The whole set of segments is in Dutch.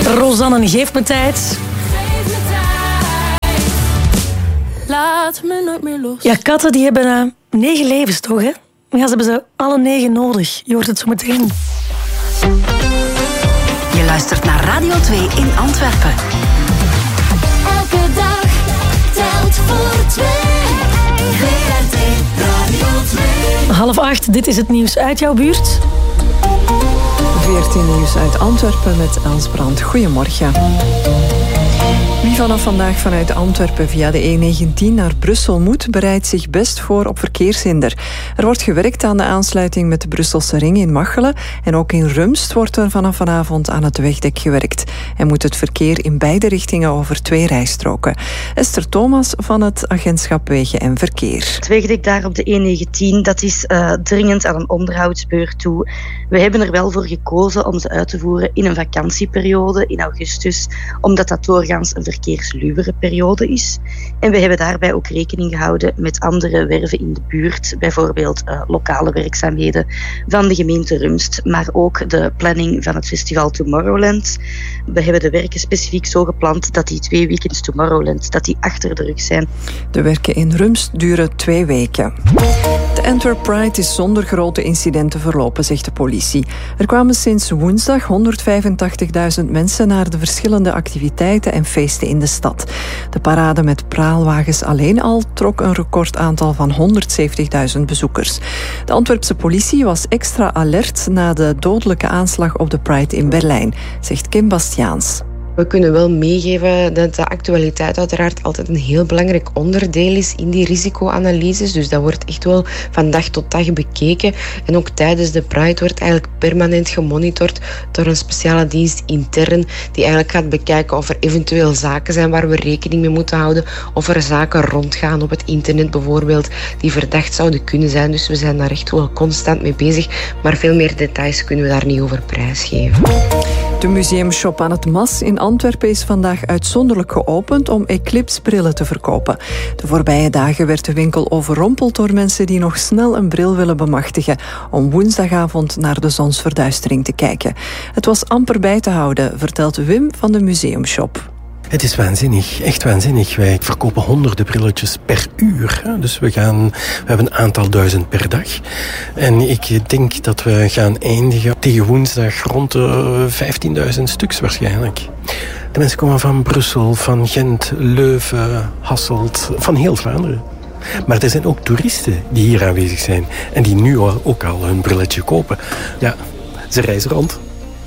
Rosanne, geef me tijd. Laat me nooit meer los. Ja, katten die hebben 9 levens toch, hè? Ja, ze hebben ze alle 9 nodig. Je hoort het zo meteen. Je luistert naar Radio 2 in Antwerpen. Elke dag telt voor 2. VRT Radio 2. 7:30, dit is het nieuws uit jouw buurt. 14 nieuws uit Antwerpen met Els Brand. Goedemorgen. Wie vanaf vandaag vanuit Antwerpen via de E19 naar Brussel moet, bereidt zich best voor op verkeershinder. Er wordt gewerkt aan de aansluiting met de Brusselse ring in Machelen en ook in Rumst wordt er vanaf vanavond aan het wegdek gewerkt. En moet het verkeer in beide richtingen over 2 rijstroken. Esther Thomas van het Agentschap Wegen en Verkeer. Het wegdek daar op de E19, dat is dringend aan een onderhoudsbeurt toe. We hebben er wel voor gekozen om ze uit te voeren in een vakantieperiode in augustus, omdat dat doorgaans een verkeersluwere periode is. En we hebben daarbij ook rekening gehouden met andere werven in de buurt, bijvoorbeeld lokale werkzaamheden van de gemeente Rumst, maar ook de planning van het festival Tomorrowland. We hebben de werken specifiek zo gepland dat die 2 weekends Tomorrowland dat die achter de rug zijn. De werken in Rumst duren 2 weken. De Antwerp Pride is zonder grote incidenten verlopen, zegt de politie. Er kwamen sinds woensdag 185.000 mensen naar de verschillende activiteiten en feesten in de stad. De parade met praalwagens alleen al trok een recordaantal van 170.000 bezoekers. De Antwerpse politie was extra alert na de dodelijke aanslag op de Pride in Berlijn, zegt Kim Bastiaans. We kunnen wel meegeven dat de actualiteit uiteraard altijd een heel belangrijk onderdeel is in die risicoanalyses. Dus dat wordt echt wel van dag tot dag bekeken. En ook tijdens de Pride wordt eigenlijk permanent gemonitord door een speciale dienst intern die eigenlijk gaat bekijken of er eventueel zaken zijn waar we rekening mee moeten houden. Of er zaken rondgaan op het internet bijvoorbeeld die verdacht zouden kunnen zijn. Dus we zijn daar echt wel constant mee bezig. Maar veel meer details kunnen we daar niet over prijsgeven. De museumshop aan het Mas in Antwerpen is vandaag uitzonderlijk geopend om Eclipse-brillen te verkopen. De voorbije dagen werd de winkel overrompeld door mensen die nog snel een bril willen bemachtigen om woensdagavond naar de zonsverduistering te kijken. Het was amper bij te houden, vertelt Wim van de museumshop. Het is waanzinnig, echt waanzinnig. Wij verkopen honderden brilletjes per uur. Dus we hebben een aantal duizend per dag. En ik denk dat we gaan eindigen tegen woensdag rond de 15.000 stuks waarschijnlijk. De mensen komen van Brussel, van Gent, Leuven, Hasselt, van heel Vlaanderen. Maar er zijn ook toeristen die hier aanwezig zijn en die nu ook al hun brilletje kopen. Ja, ze reizen rond.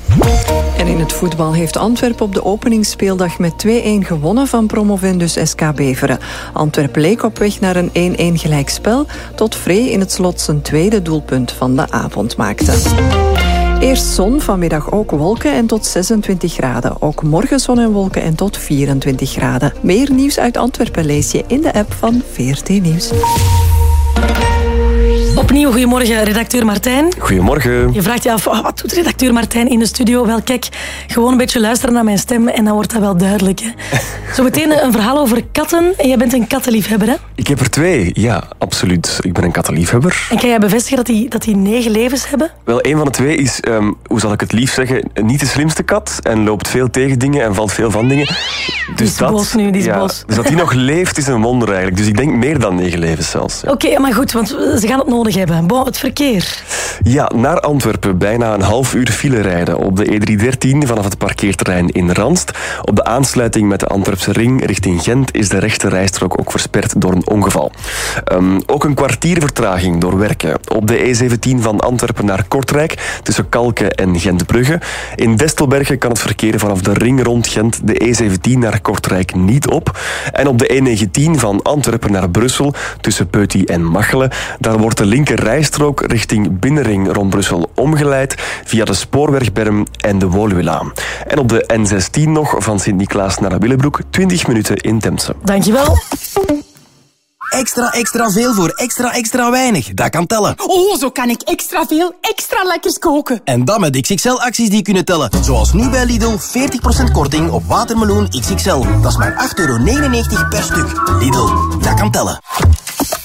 En in het voetbal heeft Antwerpen op de openingsspeeldag met 2-1 gewonnen van promovendus SK Beveren. Antwerpen leek op weg naar een 1-1 gelijkspel, tot Vree in het slot zijn tweede doelpunt van de avond maakte. Eerst zon, vanmiddag ook wolken en tot 26 graden. Ook morgen zon en wolken en tot 24 graden. Meer nieuws uit Antwerpen lees je in de app van VRT Nieuws. Opnieuw, goedemorgen, redacteur Martijn. Goedemorgen. Je vraagt je af, wat doet redacteur Martijn in de studio? Wel, kijk, gewoon een beetje luisteren naar mijn stem en dan wordt dat wel duidelijk. Hè? Zometeen een verhaal over katten. En jij bent een kattenliefhebber, hè? Ik heb er 2, ja, absoluut. Ik ben een kattenliefhebber. En kan jij bevestigen dat die 9 levens hebben? Wel, een van de 2 is, hoe zal ik het lief zeggen, niet de slimste kat en loopt veel tegen dingen en valt veel van dingen. Dus die is bos nu, die is bos. Dus dat die nog leeft is een wonder eigenlijk. Dus ik denk meer dan 9 levens zelfs. Ja. Oké, maar goed, want ze gaan het nodig hebben. Bon, het verkeer. Ja, naar Antwerpen bijna een half uur file rijden op de E313 vanaf het parkeerterrein in Ranst. Op de aansluiting met de Antwerpse ring richting Gent is de rechte rijstrook ook versperd door een ongeval. Ook een kwartier vertraging door werken op de E17 van Antwerpen naar Kortrijk tussen Kalken en Gentbrugge. In Destelbergen kan het verkeer vanaf de ring rond Gent de E17 naar Kortrijk niet op. En op de E19 van Antwerpen naar Brussel tussen Peuty en Machelen, daar wordt de linker rijstrook richting Binnenring rond Brussel omgeleid via de Spoorwegberm en de Woluwelaan. En op de N16 nog van Sint-Niklaas naar Willebroek 20 minuten in Temse. Dankjewel. Extra veel voor extra weinig. Dat kan tellen. Oh, zo kan ik extra veel, extra lekkers koken. En dat met XXL-acties die kunnen tellen. Zoals nu bij Lidl, 40% korting op watermeloen XXL. Dat is maar €8,99 per stuk. Lidl, dat kan tellen.